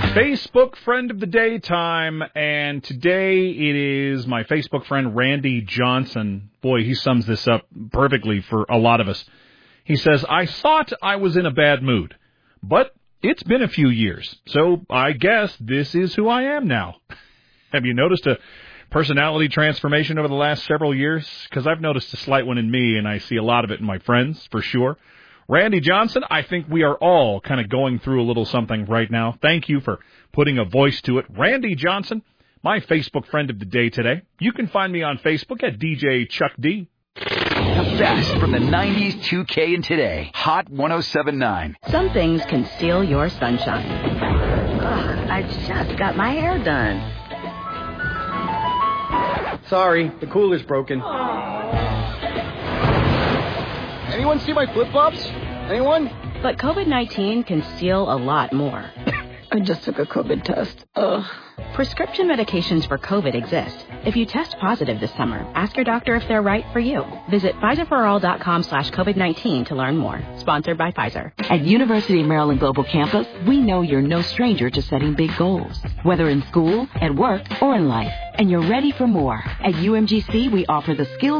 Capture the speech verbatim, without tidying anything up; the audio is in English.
Facebook friend of the day time, and today it is my Facebook friend Randy Johnson. Boy, he sums this up perfectly for a lot of us. He says, I thought I was in a bad mood, but it's been a few years, so I guess this is who I am now. Have you noticed a personality transformation over the last several years? Because I've noticed a slight one in me, and I see a lot of it in my friends, for sure. Randy Johnson, I think we are all kind of going through a little something right now. Thank you for putting a voice to it. Randy Johnson, my Facebook friend of the day today. You can find me on Facebook at D J Chuck D. The best from the nineties, two K, and today. Hot one oh seven point nine. Some things can steal your sunshine. Ugh, I just got my hair done. Sorry, the cooler's broken. Anyone see my flip-flops? Anyone? But COVID nineteen can steal a lot more. I just took a COVID test. Ugh. Prescription medications for COVID exist. If you test positive this summer, ask your doctor if they're right for you. Visit Pfizerforall.com slash COVID-19 to learn more. Sponsored by Pfizer. At University of Maryland Global Campus, we know you're no stranger to setting big goals, whether in school, at work, or in life. And you're ready for more. At U M G C, we offer the skills